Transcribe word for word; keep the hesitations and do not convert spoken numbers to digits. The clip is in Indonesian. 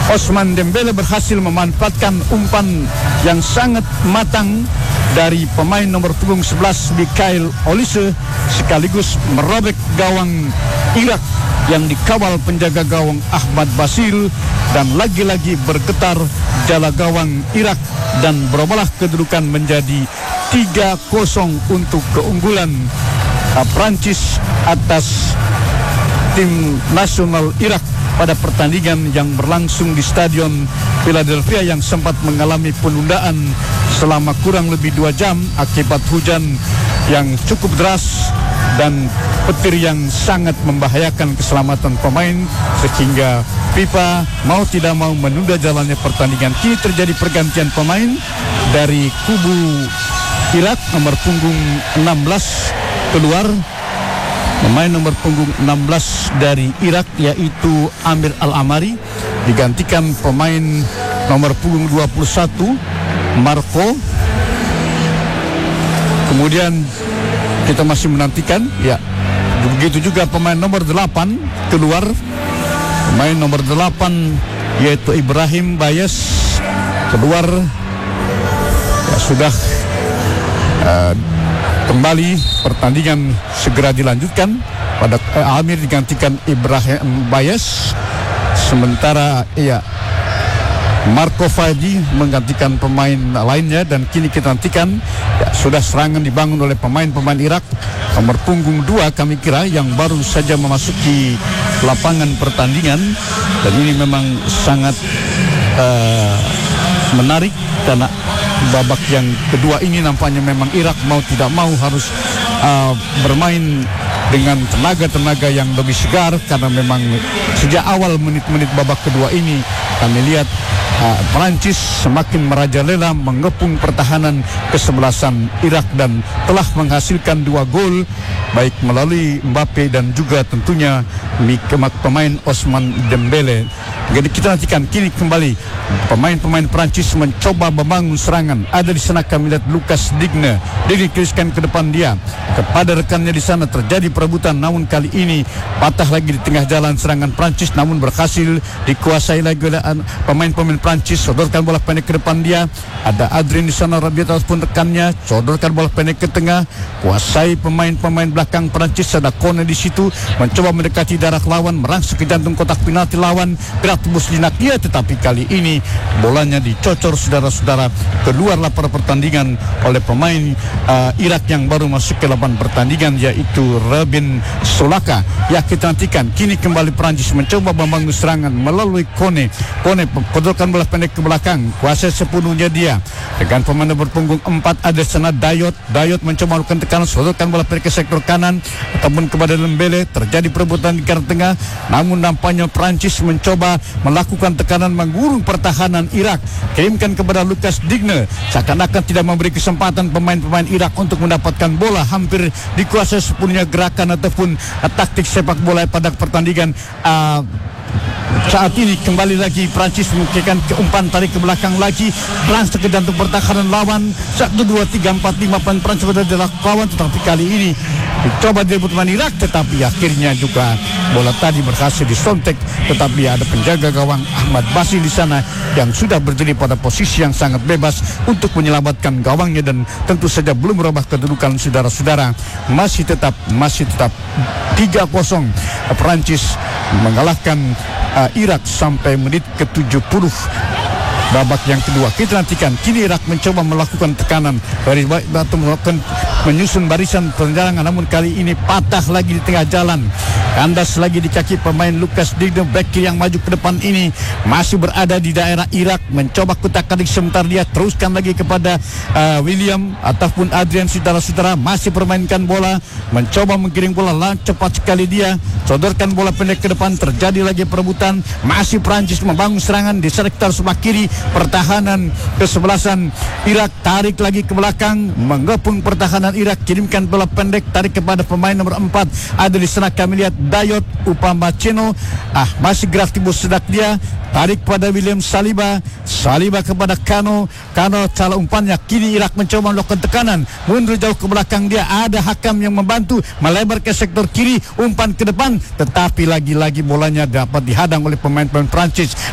Ousmane Dembélé berhasil memanfaatkan umpan yang sangat matang dari pemain nomor punggung sebelas Mikael Olise, sekaligus merobek gawang Irak yang dikawal penjaga gawang Ahmad Basil, dan lagi-lagi bergetar jala gawang Irak dan berubahlah kedudukan menjadi tiga kosong untuk keunggulan uh, Prancis atas tim nasional Irak pada pertandingan yang berlangsung di Stadion Philadelphia yang sempat mengalami penundaan selama kurang lebih dua jam akibat hujan yang cukup deras dan petir yang sangat membahayakan keselamatan pemain, sehingga FIFA mau tidak mau menunda jalannya pertandingan. Kini terjadi pergantian pemain dari kubu Irak. Nomor punggung enam belas keluar. Pemain nomor punggung enam belas dari Irak yaitu Amir Al-Amari digantikan pemain nomor punggung dua puluh satu Marco. Kemudian kita masih menantikan, ya, begitu juga pemain nomor delapan keluar. Pemain nomor delapan yaitu Ibrahim Bayes keluar. Ya, sudah uh, kembali pertandingan segera dilanjutkan. Pada eh, Amir digantikan Ibrahim Bayes, sementara ya Marco Fadi menggantikan pemain lainnya. Dan kini kita nantikan, ya, sudah serangan dibangun oleh pemain-pemain Irak. Nomor punggung dua kami kira yang baru saja memasuki lapangan pertandingan, dan ini memang sangat uh, menarik karena babak yang kedua ini nampaknya memang Irak mau tidak mau harus uh, bermain dengan tenaga-tenaga yang lebih segar, karena memang sejak awal menit-menit babak kedua ini kami lihat uh, Perancis semakin merajalela mengepung pertahanan kesebelasan Irak dan telah menghasilkan dua gol baik melalui Mbappe dan juga tentunya pemain Ousmane Dembélé. Jadi kita nantikan kini kembali pemain-pemain Perancis mencoba membangun serangan. Ada di sana kami lihat Lucas Digne dikriskan ke depan dia kepada rekannya di sana, terjadi perebutan, namun kali ini patah lagi di tengah jalan serangan Perancis, namun berhasil dikuasai lagi oleh pemain-pemain Perancis. Sodorkan bola pendek ke depan dia, ada Adrien di sana, Rabiot ataupun rekannya, sodorkan bola pendek ke tengah, kuasai pemain-pemain belakang Perancis. Ada Kone di situ mencoba mendekati darah lawan, merangsek ke jantung kotak penalti lawan, gerak tembus jinak dia, tetapi kali ini bolanya dicocor saudara-saudara. Keluarlah pada pertandingan oleh pemain uh, Irak yang baru masuk ke lapangan pertandingan yaitu Rabin Solaka. Ya, kita nantikan kini kembali Perancis mencoba membangun serangan melalui Kone. Kone kodolkan bola pendek ke belakang, kuasai sepenuhnya dia dengan pemain nomor punggung empat ada sana Dayot. Dayot mencoba melakukan tekanan, sodorkan bola pendek ke sektor kanan ataupun kepada Dembélé. Terjadi perebutan di garis tengah, namun nampaknya Perancis mencoba melakukan tekanan mengurung pertahanan Irak. Kirimkan kepada Lucas Digne, seakan-akan tidak memberi kesempatan pemain-pemain Irak untuk mendapatkan bola. Hampir dikuasai sepenuhnya gerakan ataupun uh, taktik sepak bola pada pertandingan. Uh, Saat ini kembali lagi Prancis memikirkan keumpan tarik ke belakang lagi, langsung ke jantung pertahanan lawan. Satu, dua, tiga, empat, lima pemain Prancis sudah dilakukan, tetapi kali ini dicoba direbut pemain Irak, tetapi akhirnya juga bola tadi berhasil disontek. Tetapi ada penjaga gawang Ahmad Basil di sana yang sudah berdiri pada posisi yang sangat bebas untuk menyelamatkan gawangnya, dan tentu saja belum merubah kedudukan saudara-saudara. Masih tetap masih tetap tiga kosong. Perancis mengalahkan uh, Irak sampai menit ke tujuh puluh babak yang kedua. Kita nantikan kini Irak mencoba melakukan tekanan dari atau melakukan menyusun barisan penyerangan, namun kali ini patah lagi di tengah jalan. Kandas lagi di kaki pemain Lucas Digne. Back kiri yang maju ke depan ini masih berada di daerah Irak, mencoba kutak-katik sebentar dia, teruskan lagi kepada uh, William ataupun Adrian, saudara-saudara masih permainkan bola, mencoba menggiring bola lah, cepat sekali dia, sodorkan bola pendek ke depan, terjadi lagi perebutan, masih Prancis membangun serangan di sektor sebelah kiri pertahanan kesebelasan Irak, tarik lagi ke belakang, mengepung pertahanan Irak, kirimkan bola pendek, tarik kepada pemain nomor empat, ada di sana kami lihat Dayot Upamecano, ah masih gerak timbus sedak dia, tarik pada William Saliba, Saliba kepada Kano, Kano salah umpannya. Kini Irak mencoba melakukan tekanan, mundur jauh ke belakang dia, ada Hakam yang membantu melebar ke sektor kiri, umpan ke depan, tetapi lagi-lagi bolanya dapat dihadang oleh pemain-pemain Prancis.